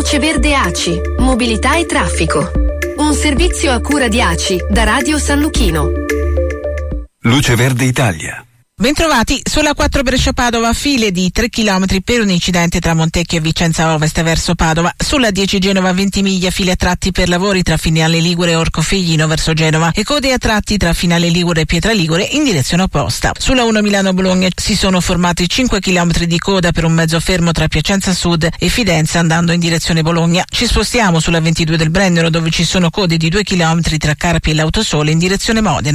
Luce Verde ACI, mobilità e traffico. Un servizio a cura di ACI da Radio San Luchino. Luce Verde Italia. Bentrovati, sulla 4 Brescia-Padova, file di 3 km per un incidente tra Montecchio e Vicenza Ovest verso Padova. Sulla 10 Genova Ventimiglia, file a tratti per lavori tra Finale Ligure e Orcofiglino verso Genova e code a tratti tra Finale Ligure e Pietra Ligure in direzione opposta. Sulla 1 Milano-Bologna si sono formati 5 km di coda per un mezzo fermo tra Piacenza Sud e Fidenza andando in direzione Bologna. Ci spostiamo sulla 22 del Brennero, dove ci sono code di 2 km tra Carpi e l'Autosole in direzione Modena.